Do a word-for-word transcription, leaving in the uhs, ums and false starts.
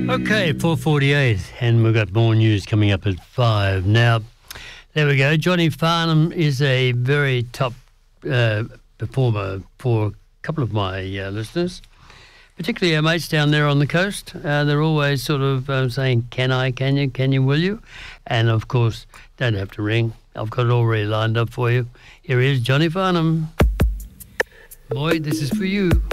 Okay, four forty-eight, and we've got more news coming up at five. Now, there we go. Johnny Farnham is a very top uh, performer for a couple of my uh, listeners, particularly our mates down there on the coast. Uh, they're always sort of um, saying, can I, can you, can you, will you? And, of course, don't have to ring. I've got it already lined up for you. Here is Johnny Farnham. Boy, this is for you.